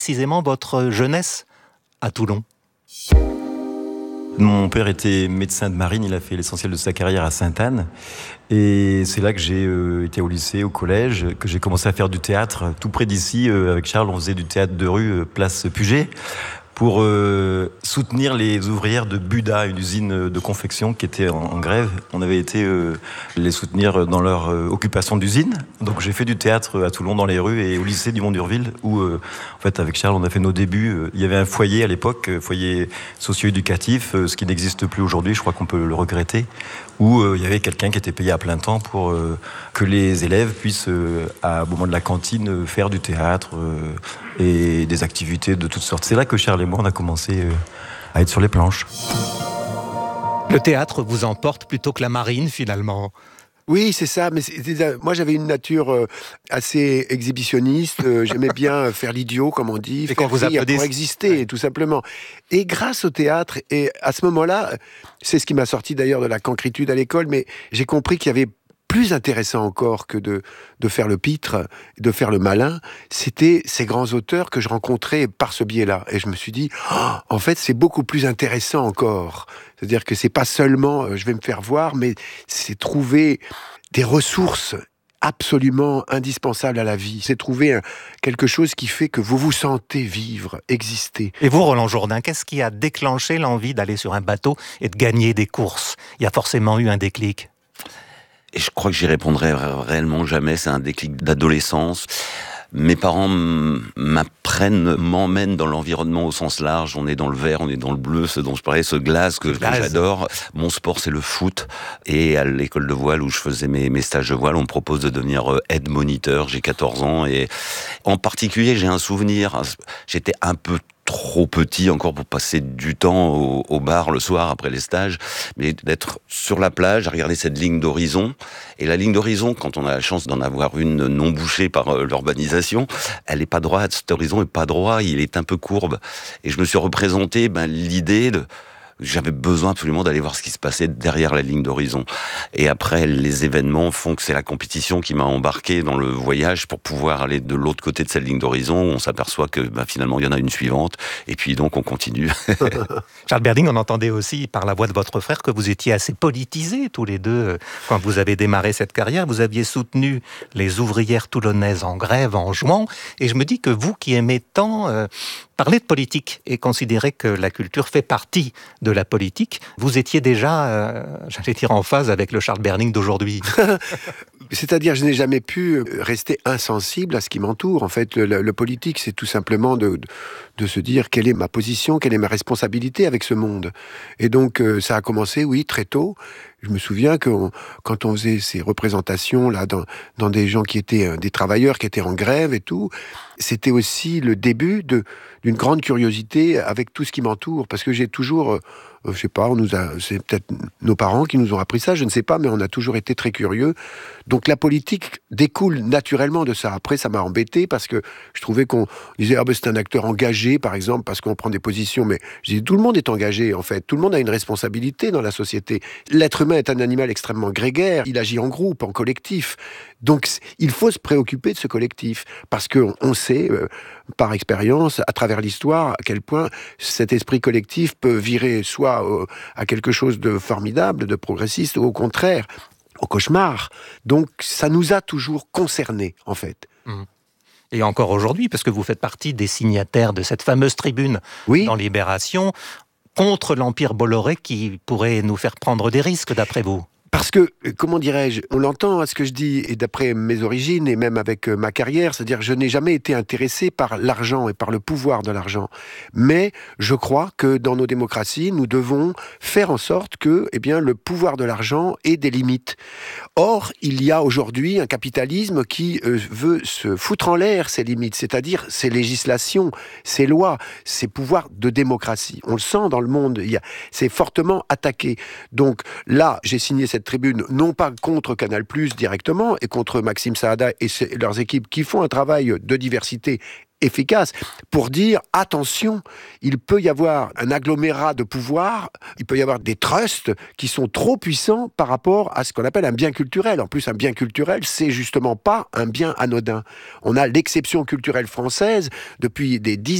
précisément votre jeunesse à Toulon? Mon père était médecin de marine, il a fait l'essentiel de sa carrière à Sainte-Anne. Et c'est là que j'ai été au lycée, au collège, que j'ai commencé à faire du théâtre. Tout près d'ici, avec Charles, on faisait du théâtre de rue, place Puget, pour soutenir les ouvrières de Buda, une usine de confection qui était en grève. On avait été les soutenir dans leur occupation d'usine. Donc j'ai fait du théâtre à Toulon dans les rues et au lycée du Mont-d'Urville où, en fait, avec Charles, on a fait nos débuts. Il y avait un foyer à l'époque, foyer socio-éducatif, ce qui n'existe plus aujourd'hui, je crois qu'on peut le regretter, où il y avait quelqu'un qui était payé à plein temps pour que les élèves puissent, au moment de la cantine, faire du théâtre et des activités de toutes sortes. C'est là que Charles et moi, on a commencé à être sur les planches. Le théâtre vous emporte plutôt que la marine, finalement. Oui, c'est ça, mais moi j'avais une nature assez exhibitionniste, j'aimais bien faire l'idiot, comme on dit, et faire rire pour exister, tout simplement. Et grâce au théâtre, et à ce moment-là, c'est ce qui m'a sorti d'ailleurs de la cancritude à l'école, mais j'ai compris qu'il y avait plus intéressant encore que de faire le pitre, de faire le malin, c'était ces grands auteurs que je rencontrais par ce biais-là. Et je me suis dit, en fait, c'est beaucoup plus intéressant encore. C'est-à-dire que c'est pas seulement, je vais me faire voir, mais c'est trouver des ressources absolument indispensables à la vie. C'est trouver quelque chose qui fait que vous vous sentez vivre, exister. Et vous, Roland Jourdain, qu'est-ce qui a déclenché l'envie d'aller sur un bateau et de gagner des courses? Il y a forcément eu un déclic. Et je crois que j'y répondrai réellement jamais, c'est un déclic d'adolescence. Mes parents m'emmènent dans l'environnement au sens large. On est dans le vert, on est dans le bleu, ce dont je parlais, ce glace que j'adore. Mon sport, c'est le foot. Et à l'école de voile où je faisais mes stages de voile, on me propose de devenir aide moniteur. J'ai 14 ans et en particulier, j'ai un souvenir. J'étais un peu trop petit encore pour passer du temps au bar le soir après les stages, mais d'être sur la plage à regarder cette ligne d'horizon. Et la ligne d'horizon, quand on a la chance d'en avoir une non bouchée par l'urbanisation, elle est pas droite, cet horizon est pas droit, il est un peu courbe. Et je me suis représenté l'idée de... J'avais besoin absolument d'aller voir ce qui se passait derrière la ligne d'horizon. Et après, les événements font que c'est la compétition qui m'a embarqué dans le voyage pour pouvoir aller de l'autre côté de cette ligne d'horizon où on s'aperçoit que finalement, il y en a une suivante. Et puis donc, on continue. Charles Berding, on entendait aussi par la voix de votre frère que vous étiez assez politisés tous les deux. Quand vous avez démarré cette carrière, vous aviez soutenu les ouvrières toulonnaises en grève en juin. Et je me dis que vous qui aimez tant... parler de politique et considérer que la culture fait partie de la politique, vous étiez déjà, j'allais dire, en phase avec le Charles Berding d'aujourd'hui. C'est-à-dire, je n'ai jamais pu rester insensible à ce qui m'entoure. En fait, le politique, c'est tout simplement de se dire quelle est ma position, quelle est ma responsabilité avec ce monde. Et donc, ça a commencé, oui, très tôt. Je me souviens que quand on faisait ces représentations là dans des gens qui étaient des travailleurs qui étaient en grève et tout, c'était aussi le début d'une grande curiosité avec tout ce qui m'entoure, parce que j'ai toujours, je sais pas, c'est peut-être nos parents qui nous ont appris ça, je ne sais pas, mais on a toujours été très curieux. Donc la politique découle naturellement de ça. Après, ça m'a embêté parce que je trouvais qu'on disait c'est un acteur engagé, par exemple, parce qu'on prend des positions. Mais je dis tout le monde est engagé en fait, tout le monde a une responsabilité dans la société. L'être humain est un animal extrêmement grégaire, il agit en groupe, en collectif. Donc il faut se préoccuper de ce collectif parce qu'on sait par expérience, à travers l'histoire, à quel point cet esprit collectif peut virer soit à quelque chose de formidable, de progressiste, ou au contraire, au cauchemar. Donc ça nous a toujours concernés, en fait. Et encore aujourd'hui, parce que vous faites partie des signataires de cette fameuse tribune dans Libération, contre l'Empire Bolloré qui pourrait nous faire prendre des risques, d'après vous. Parce que, comment dirais-je, on l'entend à ce que je dis, et d'après mes origines, et même avec ma carrière, c'est-à-dire je n'ai jamais été intéressé par l'argent et par le pouvoir de l'argent. Mais je crois que dans nos démocraties, nous devons faire en sorte que le pouvoir de l'argent ait des limites. Or, il y a aujourd'hui un capitalisme qui veut se foutre en l'air ces limites, c'est-à-dire ces législations, ces lois, ces pouvoirs de démocratie. On le sent dans le monde, c'est fortement attaqué. Donc là, j'ai signé cette tribune, non pas contre Canal+ directement, et contre Maxime Saada et leurs équipes qui font un travail de diversité efficace pour dire attention, il peut y avoir un agglomérat de pouvoir, il peut y avoir des trusts qui sont trop puissants par rapport à ce qu'on appelle un bien culturel. En plus, un bien culturel, c'est justement pas un bien anodin. On a l'exception culturelle française depuis des dizaines